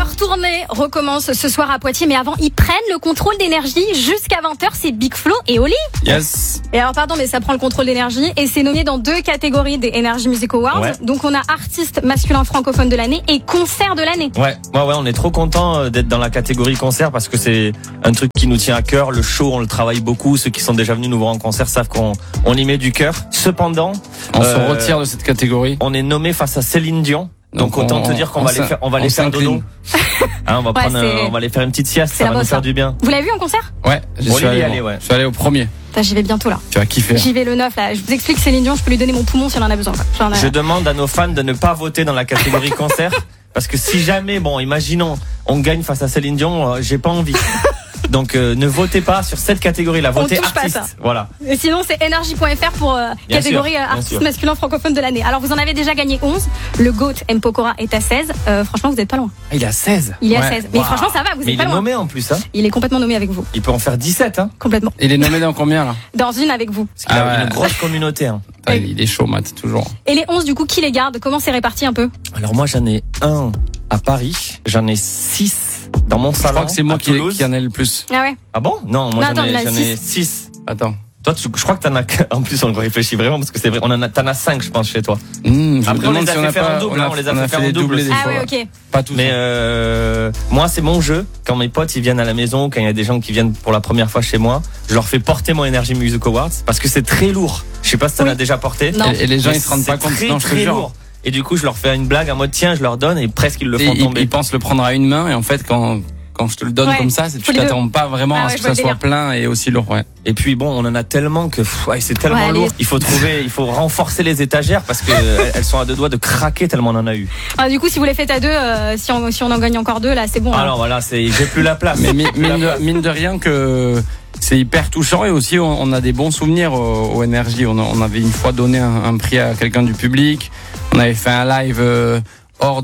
Leur tournée recommence ce soir à Poitiers, mais avant, ils prennent le contrôle d'énergie jusqu'à 20h. C'est Big Flo et Oli. Yes. Et alors, pardon, mais ça prend le contrôle d'énergie et c'est nommé dans 2 catégories des Energy Music Awards. Ouais. Donc, on a artiste masculin francophone de l'année et concert de l'année. Ouais, on est trop content d'être dans la catégorie concert parce que c'est un truc qui nous tient à cœur. Le show, on le travaille beaucoup. Ceux qui sont déjà venus nous voir en concert savent qu'on y met du cœur. Cependant, On se retire de cette catégorie. on est nommé face à Céline Dion. Donc autant te dire qu'on va les faire dodo. Hein, on va les faire une petite sieste, ça va nous faire du bien. Vous l'avez vu en concert? Ouais, je suis allé au premier. J'y vais bientôt là. Tu vas kiffer. J'y vais le 9 là. Je vous explique, Céline Dion, je peux lui donner mon poumon si on en a besoin. Je demande à nos fans de ne pas voter dans la catégorie concert parce que si jamais, imaginons, on gagne face à Céline Dion, j'ai pas envie. Donc ne votez pas sur cette catégorie-là, votez artiste. Voilà. Et sinon c'est energy.fr pour catégorie artiste masculin francophone de l'année. Alors vous en avez déjà gagné 11. Le GOAT M Pokora est à 16. Franchement vous êtes pas loin. Il est à 16. Il est à 16. Mais franchement ça va, vous êtes pas loin. Il est nommé en plus hein. Il est complètement nommé avec vous. Il peut en faire 17 hein. Complètement. Il est nommé dans combien là? Dans une avec vous. Parce qu'il a une grosse communauté hein. Il est chaud Matt toujours. Et les 11 du coup qui les garde? Comment c'est réparti un peu? Alors moi j'en ai un à Paris, j'en ai 6 dans mon salon. Je crois que c'est moi qui en ai le plus. Ah ouais. Ah bon? Non, moi j'en ai 6. Attends. Toi, je crois que t'en as, en plus, on le réfléchit vraiment parce que c'est vrai, t'en as 5, je pense, chez toi. Après, on les a fait faire en double, on les a fait faire en double. Ah ouais, ok. Pas tous. Mais, moi, c'est mon jeu. Quand mes potes, ils viennent à la maison, quand il y a des gens qui viennent pour la première fois chez moi, je leur fais porter mon Energy Music Awards parce que c'est très lourd. Je sais pas si t'en as déjà porté. Non. Et les gens, ils se rendent pas compte. C'est très lourd. Et du coup, je leur fais une blague en mode, tiens, je leur donne et presque ils le font tomber. Ils pensent le prendre à une main et en fait, quand je te le donne comme ça, tu t'attends pas vraiment à ce que ça soit plein et aussi lourd. Ouais. Et puis bon, on en a tellement que c'est tellement lourd. Il faut renforcer les étagères parce que elles sont à 2 doigts de craquer tellement on en a eu. Ah, du coup, si vous les faites à 2, si on en gagne encore 2, là, c'est bon. Alors voilà, j'ai plus la place. Mais mine de rien que c'est hyper touchant et aussi on a des bons souvenirs au Energy. On avait une fois donné un prix à quelqu'un du public. On avait fait un live. Hors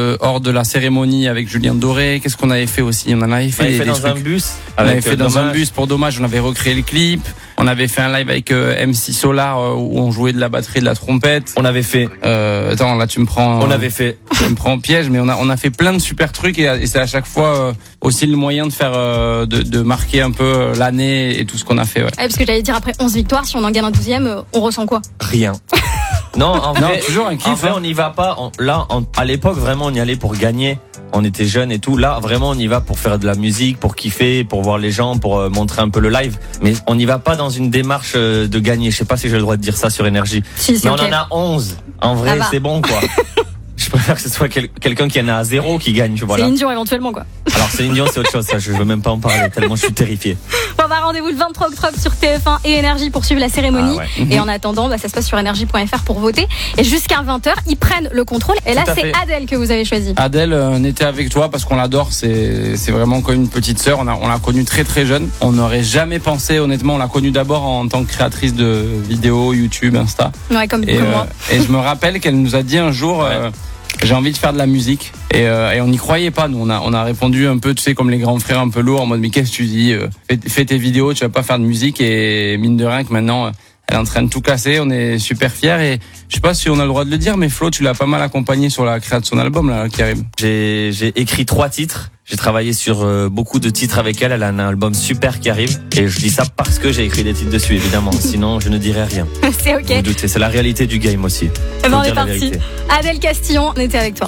de la cérémonie avec Julien Doré. Qu'est-ce qu'on avait fait aussi? On en avait fait, des trucs. Un bus. On avait fait dans un bus pour Dommage. On avait recréé le clip. On avait fait un live avec MC Solar où on jouait de la batterie et de la trompette. On avait fait. Attends, là tu me prends. On avait fait. Tu me prends au piège, mais on a fait plein de super trucs et c'est à chaque fois aussi le moyen de faire de marquer un peu l'année et tout ce qu'on a fait. Ouais. Parce que j'allais dire après 11 victoires, si on en gagne un 12e, on ressent quoi? Rien. Non, en vrai, toujours un kiff. En vrai, on n'y va pas. À l'époque, vraiment, on y allait pour gagner. On était jeunes et tout. Là, vraiment, on y va pour faire de la musique, pour kiffer, pour voir les gens, pour montrer un peu le live. Mais on n'y va pas dans une démarche de gagner. Je sais pas si j'ai le droit de dire ça sur Énergie. Mais on en a 11. En vrai, c'est bon, quoi. Je préfère que ce soit quelqu'un qui en a à 0 qui gagne. Voilà. Céline Dion éventuellement quoi. Alors Céline Dion c'est autre chose, ça je veux même pas en parler tellement je suis terrifié. Bon bah rendez-vous le 23 octobre sur TF1 et Énergie pour suivre la cérémonie. Et en attendant, ça se passe sur energy.fr pour voter. Et jusqu'à 20h, ils prennent le contrôle. Et là c'est Adèle que vous avez choisi. Adèle, on était avec toi parce qu'on l'adore. C'est vraiment comme une petite sœur. On l'a connue très très jeune. On n'aurait jamais pensé, honnêtement, on l'a connue d'abord en tant que créatrice de vidéos, YouTube, Insta. Ouais, comme moi. Et je me rappelle qu'elle nous a dit un jour. J'ai envie de faire de la musique et on n'y croyait pas. Nous on a répondu un peu, tu sais, comme les grands frères un peu lourds en mode mais qu'est-ce que tu dis, fais tes vidéos, tu vas pas faire de musique. Et mine de rien que maintenant elle est en train de tout casser. On est super fiers et je sais pas si on a le droit de le dire, mais Flo, tu l'as pas mal accompagné sur la création de son album là qui arrive. J'ai écrit 3 titres. J'ai travaillé sur beaucoup de titres avec elle. Elle a un album super qui arrive. Et je dis ça parce que j'ai écrit des titres dessus, évidemment. Sinon, je ne dirais rien. C'est ok. Vous doutez, c'est la réalité du game aussi. On est parti. Adèle Castillon, on était avec toi.